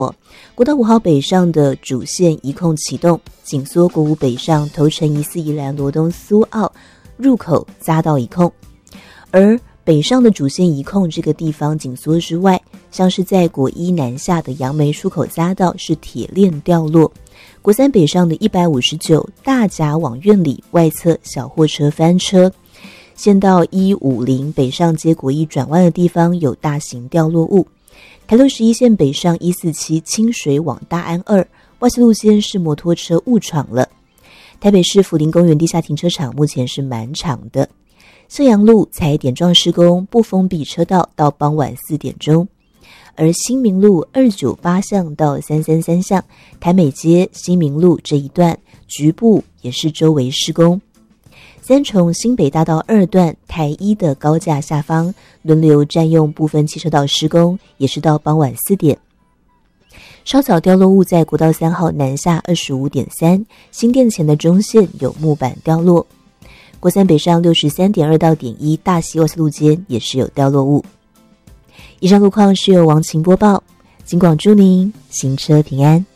国道5号北上的主线一控启动，紧缩国五北上头城宜4宜兰罗东苏澳入口匝道一控。而北上的主线一控这个地方紧缩之外，像是在国一南下的杨梅出口匝道是铁链掉落，国三北上的159大甲往苑里外侧小货车翻车，县道150北上接国一转弯的地方有大型掉落物。台六11线北上147清水往大安2外侧路线是摩托车误闯了。台北市福林公园地下停车场目前是满场的。向阳路才点状施工，不封闭车道到傍晚4点钟。而新民路298巷到333巷台美街新民路这一段局部也是周围施工。三重新北大道2段台一的高架下方轮流占用部分汽车道施工，也是到傍晚4点。稍早掉落物在国道3号南下 25.3 新店前的中线有木板掉落。国三北上 63.2 到点1大溪外侧路间也是有掉落物。以上路况是由王晴播报，警广祝您行车平安。